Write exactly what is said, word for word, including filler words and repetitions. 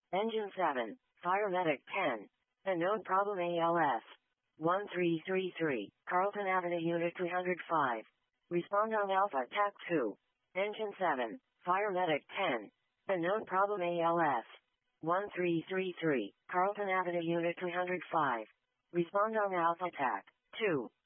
Engine seven, Fire Medic ten. Unknown problem A L S. one three three three, Carlton Avenue Unit two oh five. Respond on Alpha Attack two. Engine seven, Fire Medic ten. Unknown problem A L S. one three three three, Carlton Avenue Unit two oh five. Respond on Alpha Attack two.